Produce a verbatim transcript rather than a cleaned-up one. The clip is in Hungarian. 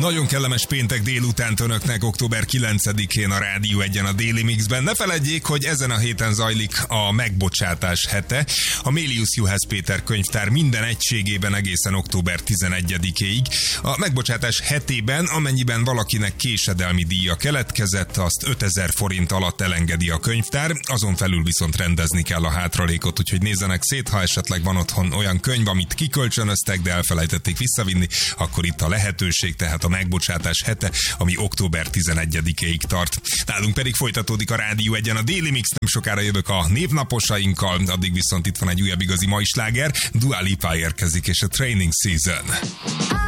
Nagyon kellemes péntek délután önöknek, október kilencedikén a Rádió Egyen a Déli Mixben. Ne feledjék, hogy ezen a héten zajlik a megbocsátás hete. A Mélius Juhász Péter könyvtár minden egységében egészen október tizenegyedikéig. A megbocsátás hetében, amennyiben valakinek késedelmi díja keletkezett, azt ötezer forint alatt elengedi a könyvtár, azon felül viszont rendezni kell a hátralékot, úgyhogy nézzenek szét, ha esetleg van otthon olyan könyv, amit kikölcsönöztek, de elfelejtették visszavinni, akkor itt a lehetőség, tehát a megbocsátás hete, ami október tizenegyedikéig tart. Nálunk pedig folytatódik a Rádió Egyen a Déli Mix, nem sokára jövök a névnaposainkkal, addig viszont itt van egy újabb igazi mai sláger, Dua Lipa érkezik és a Training Season.